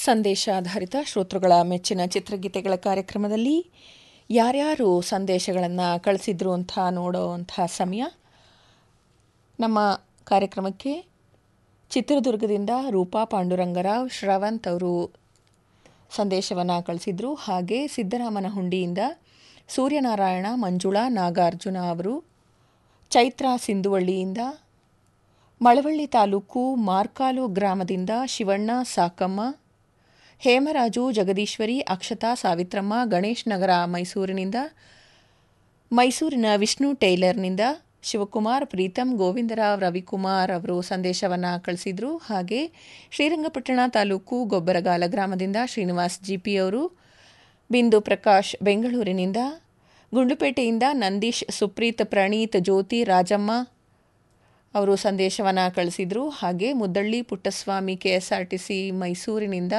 ಸಂದೇಶಾಧಾರಿತ ಶ್ರೋತೃಗಳ ಮೆಚ್ಚಿನ ಚಿತ್ರಗೀತೆಗಳ ಕಾರ್ಯಕ್ರಮದಲ್ಲಿ ಯಾರ್ಯಾರು ಸಂದೇಶಗಳನ್ನು ಕಳಿಸಿದ್ರು ಅಂತ ನೋಡೋವಂಥ ಸಮಯ. ನಮ್ಮ ಕಾರ್ಯಕ್ರಮಕ್ಕೆ ಚಿತ್ರದುರ್ಗದಿಂದ ರೂಪಾ ಪಾಂಡುರಂಗರಾವ್ ಶ್ರವಂತ್ ಅವರು ಸಂದೇಶವನ್ನು ಕಳಿಸಿದ್ರು. ಹಾಗೆ ಸಿದ್ದರಾಮನಹುಂಡಿಯಿಂದ ಸೂರ್ಯನಾರಾಯಣ ಮಂಜುಳಾ ನಾಗಾರ್ಜುನ ಅವರು, ಚೈತ್ರ ಸಿಂಧುವಳ್ಳಿಯಿಂದ, ಮಳವಳ್ಳಿ ತಾಲೂಕು ಮಾರ್ಕಾಲು ಗ್ರಾಮದಿಂದ ಶಿವಣ್ಣ ಸಾಕಮ್ಮ, ಹೇಮರಾಜು ಜಗದೀಶ್ವರಿ, ಅಕ್ಷತಾ ಸಾವಿತ್ರಮ್ಮ, ಗಣೇಶ್ ನಗರ ಮೈಸೂರಿನಿಂದ, ಮೈಸೂರಿನ ವಿಷ್ಣು ಟೈಲರ್ನಿಂದ ಶಿವಕುಮಾರ್, ಪ್ರೀತಮ್, ಗೋವಿಂದರಾವ್, ರವಿಕುಮಾರ್ ಅವರು ಸಂದೇಶವನ್ನು ಕಳಿಸಿದರು. ಹಾಗೆ ಶ್ರೀರಂಗಪಟ್ಟಣ ತಾಲೂಕು ಗೊಬ್ಬರಗಾಲ ಗ್ರಾಮದಿಂದ ಶ್ರೀನಿವಾಸ್ ಜಿಪಿ ಅವರು, ಬಿಂದು ಪ್ರಕಾಶ್ ಬೆಂಗಳೂರಿನಿಂದ, ಗುಂಡ್ಲುಪೇಟೆಯಿಂದ ನಂದೀಶ್, ಸುಪ್ರೀತ್, ಪ್ರಣೀತ್, ಜ್ಯೋತಿ, ರಾಜಮ್ಮ ಅವರು ಸಂದೇಶವನ್ನು ಕಳಿಸಿದರು. ಹಾಗೆ ಮುದ್ದಳ್ಳಿ ಪುಟ್ಟಸ್ವಾಮಿ KSRTC ಮೈಸೂರಿನಿಂದ,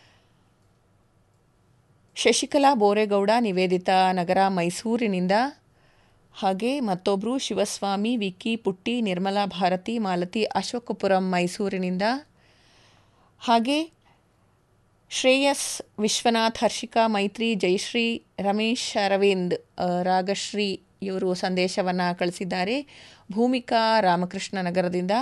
ಶಶಿಕಲಾ ಬೋರೇಗೌಡ ನಿವೇದಿತಾ ನಗರ ಮೈಸೂರಿನಿಂದ, ಹಾಗೆ ಮತ್ತೊಬ್ಬರು ಶಿವಸ್ವಾಮಿ, ವಿಕ್ಕಿ, ಪುಟ್ಟಿ, ನಿರ್ಮಲಾ ಭಾರತಿ, ಮಾಲತಿ ಅಶೋಕಪುರಂ ಮೈಸೂರಿನಿಂದ, ಹಾಗೆ ಶ್ರೇಯಸ್, ವಿಶ್ವನಾಥ್, ಹರ್ಷಿಕಾ, ಮೈತ್ರಿ, ಜಯಶ್ರೀ, ರಮೇಶ್, ಅರವಿಂದ್, ರಾಗಶ್ರೀ ಇವರು ಸಂದೇಶವನ್ನು ಕಳಿಸಿದ್ದಾರೆ. ಭೂಮಿಕಾ ರಾಮಕೃಷ್ಣ ನಗರದಿಂದ,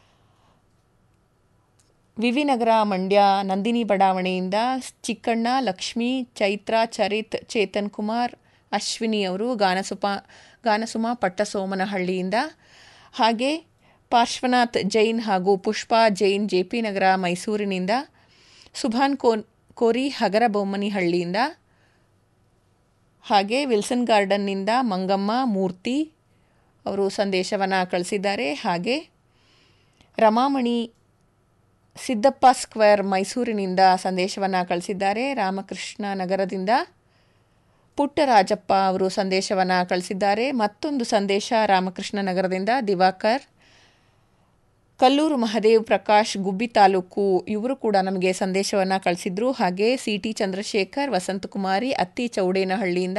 ವಿವಿನಗರ ಮಂಡ್ಯ ನಂದಿನಿ ಬಡಾವಣೆಯಿಂದ ಚಿಕ್ಕಣ್ಣ, ಲಕ್ಷ್ಮಿ, ಚೈತ್ರ, ಚರಿತ್, ಚೇತನ್ ಕುಮಾರ್, ಅಶ್ವಿನಿ ಅವರು ಗಾನಸುಮ ಪಟ್ಟಸೋಮನಹಳ್ಳಿಯಿಂದ, ಹಾಗೆ ಪಾರ್ಶ್ವನಾಥ್ ಜೈನ್ ಹಾಗೂ ಪುಷ್ಪಾ ಜೈನ್ JP ನಗರ ಮೈಸೂರಿನಿಂದ, ಸುಭಾನ್ ಕೋರಿ ಹಗರಬೊಮ್ಮನಿಹಳ್ಳಿಯಿಂದ, ಹಾಗೆ ವಿಲ್ಸನ್ ಗಾರ್ಡನ್ನಿಂದ ಮಂಗಮ್ಮ ಮೂರ್ತಿ ಅವರು ಸಂದೇಶವನ್ನು ಕಳಿಸಿದ್ದಾರೆ. ಹಾಗೆ ರಮಾಮಣಿ ಸಿದ್ದಪ್ಪ ಸ್ಕ್ವೇರ್ ಮೈಸೂರಿನಿಂದ ಸಂದೇಶವನ್ನು ಕಳಿಸಿದ್ದಾರೆ. ರಾಮಕೃಷ್ಣ ನಗರದಿಂದ ಪುಟ್ಟರಾಜಪ್ಪ ಅವರು ಸಂದೇಶವನ್ನು ಕಳಿಸಿದ್ದಾರೆ. ಮತ್ತೊಂದು ಸಂದೇಶ ರಾಮಕೃಷ್ಣ ನಗರದಿಂದ ದಿವಾಕರ್, ಕಲ್ಲೂರು ಮಹದೇವ್, ಪ್ರಕಾಶ್, ಗುಬ್ಬಿ ತಾಲೂಕು ಇವರು ಕೂಡ ನಮಗೆ ಸಂದೇಶವನ್ನು ಕಳಿಸಿದ್ರು. ಹಾಗೆ CT ಚಂದ್ರಶೇಖರ್, ವಸಂತಕುಮಾರಿ, ಅತ್ತಿ ಚೌಡೇನಹಳ್ಳಿಯಿಂದ